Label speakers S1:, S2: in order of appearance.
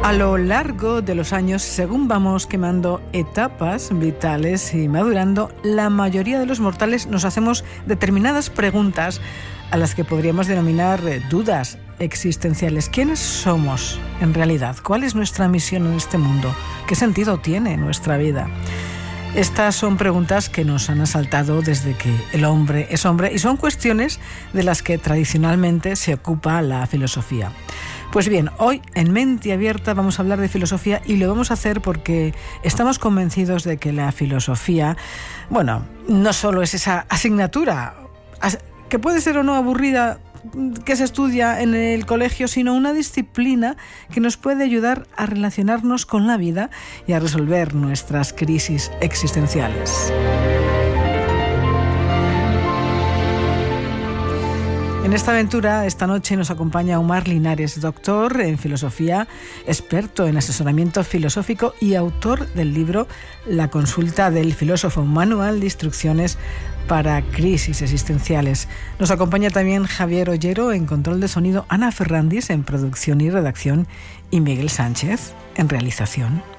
S1: A lo largo de los años, según vamos quemando etapas vitales y madurando, la mayoría de los mortales nos hacemos determinadas preguntas a las que podríamos denominar dudas existenciales. ¿Quiénes somos en realidad? ¿Cuál es nuestra misión en este mundo? ¿Qué sentido tiene nuestra vida? Estas son preguntas que nos han asaltado desde que el hombre es hombre y son cuestiones de las que tradicionalmente se ocupa la filosofía. Pues bien, hoy en Mente Abierta vamos a hablar de filosofía y lo vamos a hacer porque estamos convencidos de que la filosofía, no solo es esa asignatura que puede ser o no aburrida que se estudia en el colegio, sino una disciplina que nos puede ayudar a relacionarnos con la vida y a resolver nuestras crisis existenciales. En esta aventura, esta noche nos acompaña Omar Linares, doctor en filosofía, experto en asesoramiento filosófico y autor del libro La consulta del filósofo, un manual de instrucciones para crisis existenciales. Nos acompaña también Javier Ollero en control de sonido, Ana Ferrandis en producción y redacción y Miguel Sánchez en realización.